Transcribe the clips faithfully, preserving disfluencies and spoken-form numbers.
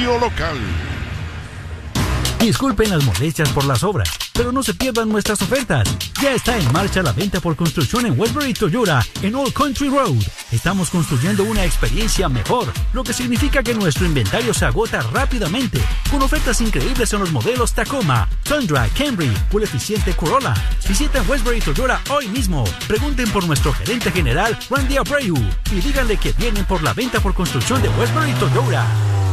radio local. Disculpen las molestias por las obras, pero no se pierdan nuestras ofertas. Ya está en marcha la venta por construcción en Westbury Toyota, en Old Country Road. Estamos construyendo una experiencia mejor, lo que significa que nuestro inventario se agota rápidamente, con ofertas increíbles en los modelos Tacoma, Tundra, Camry o el eficiente Corolla. Visiten Westbury Toyota hoy mismo. Pregunten por nuestro gerente general, Randy Abreu, y díganle que vienen por la venta por construcción de Westbury Toyota.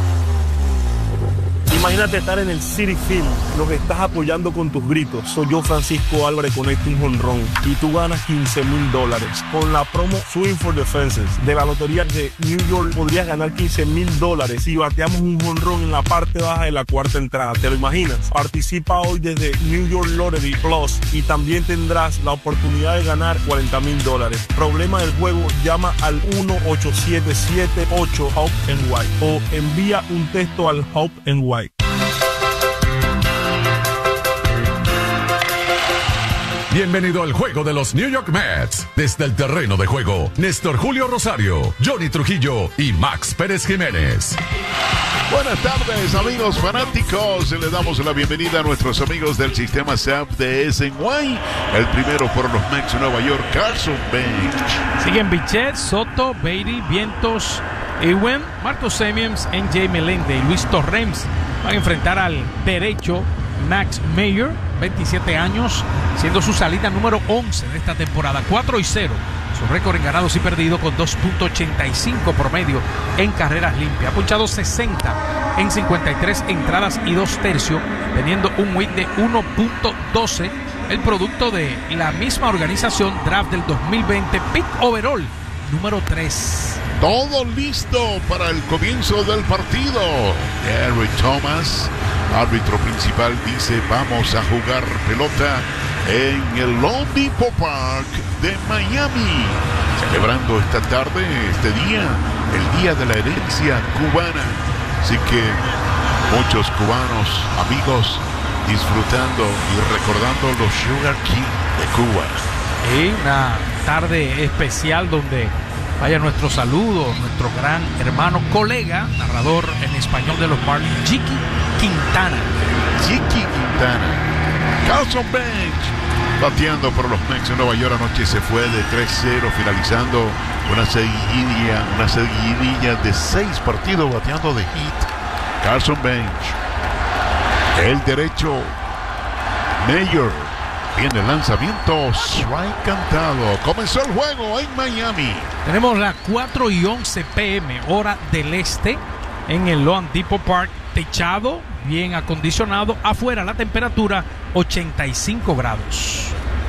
Imagínate estar en el Citi Field, lo que estás apoyando con tus gritos. Soy yo, Francisco Álvarez, conecto un jonrón y tú ganas quince mil dólares. Con la promo Swing for the Fences de la Lotería de New York podrías ganar quince mil dólares si bateamos un jonrón en la parte baja de la cuarta entrada. ¿Te lo imaginas? Participa hoy desde New York Lottery Plus y también tendrás la oportunidad de ganar cuarenta mil dólares. Problema del juego, llama al uno ocho siete siete ocho Hope N Y o envía un texto al Hope N Y. Bienvenido al juego de los New York Mets. Desde el terreno de juego, Néstor Julio Rosario, Johnny Trujillo y Max Pérez Jiménez. Buenas tardes, amigos fanáticos. Le damos la bienvenida a nuestros amigos del sistema S A P de S N Y. El primero por los Mets de Nueva York, Carson Bench. Siguen Bichette, Soto, Beatty, Vientos, Ewen, Marcos Semien, N J Melende y Luis Torrens. Van a enfrentar al derecho Max Meyer, veintisiete años, siendo su salida número once de esta temporada, cuatro y cero. Su récord en ganados y perdidos con dos punto ochenta y cinco promedio en carreras limpias. Ha punchado sesenta en cincuenta y tres entradas y dos tercios, teniendo un whip de uno punto doce, el producto de la misma organización Draft del dos mil veinte, pick overall número tres. Todo listo para el comienzo del partido. Eric Thomas, árbitro principal, dice: vamos a jugar pelota en el Loan Depot Park de Miami, celebrando esta tarde, este día, el día de la herencia cubana. Así que muchos cubanos, amigos, disfrutando y recordando los Sugar King de Cuba. Y una tarde especial donde vaya nuestro saludo, nuestro gran hermano, colega, narrador en español de los Marlins, Chiqui Quintana. Chiqui Quintana. Carson Bench, bateando por los Mets de Nueva York. Anoche se fue de tres cero, finalizando una seguidilla, una seguidilla de seis partidos bateando de hit. Carson Bench. El derecho, Mayer. Viene el lanzamiento, strike cantado. Comenzó el juego en Miami. Tenemos las cuatro y once p m hora del este en el Loan Depot Park, techado, bien acondicionado. Afuera la temperatura ochenta y cinco grados.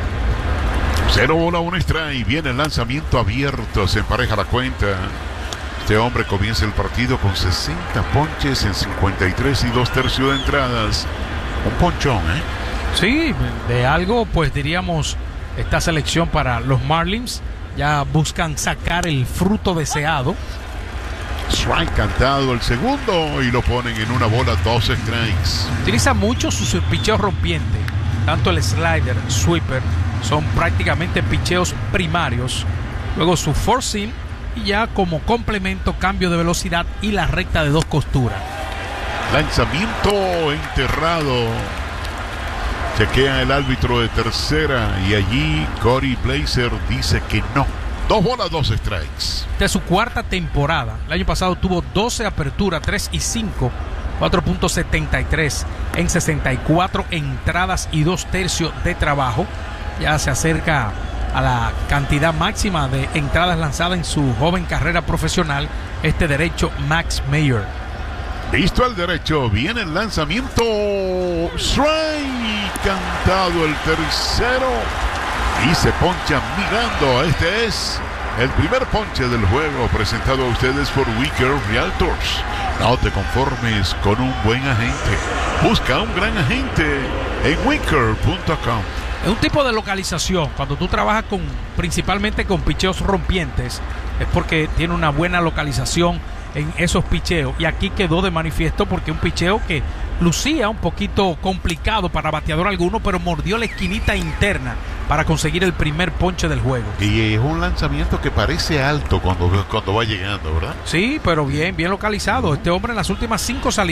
Cero bola, un strike. Viene el lanzamiento abierto, se empareja la cuenta. Este hombre comienza el partido con sesenta ponches en cincuenta y tres y dos tercios de entradas. Un ponchón, ¿eh? Sí, de algo, pues diríamos, esta selección para los Marlins. Ya buscan sacar el fruto deseado. Strike cantado el segundo y lo ponen en una bola, dos strikes. Utiliza mucho sus picheos rompientes. Tanto el slider, sweeper, son prácticamente picheos primarios. Luego su four seam y ya como complemento, cambio de velocidad y la recta de dos costuras. Lanzamiento enterrado. Chequea el árbitro de tercera y allí Corey Blazer dice que no. Dos bolas, dos strikes. Esta es su cuarta temporada. El año pasado tuvo doce aperturas, tres y cinco, cuatro punto setenta y tres en sesenta y cuatro entradas y dos tercios de trabajo. Ya se acerca a la cantidad máxima de entradas lanzadas en su joven carrera profesional, este derecho Max Meyer. Listo al derecho, viene el lanzamiento, strike cantado el tercero y se poncha mirando. Este es el primer ponche del juego, presentado a ustedes por Wicker Realtors. No te conformes con un buen agente, busca un gran agente en wicker punto com. Es un tipo de localización. Cuando tú trabajas con principalmente con picheos rompientes, es porque tiene una buena localización en esos picheos, y aquí quedó de manifiesto porque un picheo que lucía un poquito complicado para bateador alguno, pero mordió la esquinita interna para conseguir el primer ponche del juego. Y es un lanzamiento que parece alto cuando, cuando va llegando, ¿verdad? Sí, pero bien, bien localizado. Este hombre en las últimas cinco salidas